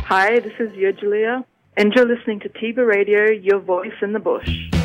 Hi, this is Julia, and you're listening to Tiba Radio, your voice in the bush.